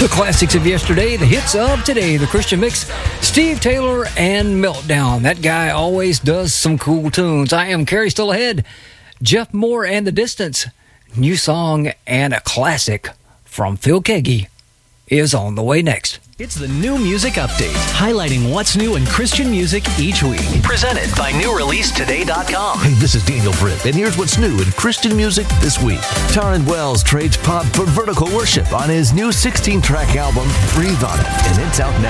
The classics of yesterday, the hits of today, the Christian Mix, Steve Taylor and Meltdown. That guy always does some cool tunes. I am Carrie Still Ahead. Jeff Moore and The Distance, new song and a classic from Phil Keaggy is on the way next. It's the New Music Update, highlighting what's new in Christian music each week. Presented by NewReleaseToday.com. Hey, this is Daniel Britt, and here's what's new in Christian music this week. Taryn Wells trades pop for vertical worship on his new 16-track album, Breathe On It, and it's out now.